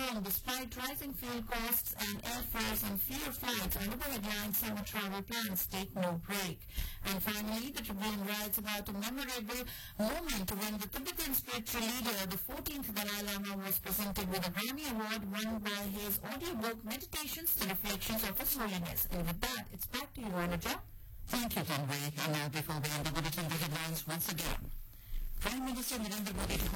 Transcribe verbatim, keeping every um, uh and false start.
strong despite rising fuel costs and airfares and fewer flights. Under the headline, summer travel plans take no break. And finally, the Tribune writes about a memorable moment when the Tibetan spiritual leader, the fourteenth Dalai Lama, was presented with a Grammy Award won by his audiobook Meditations, the Reflections of His Holiness. And with that, it's back to you, Anuja. Thank you, Tanvi. And now, before we end the bulletin, the headlines once again. Prime Minister Narendra Modi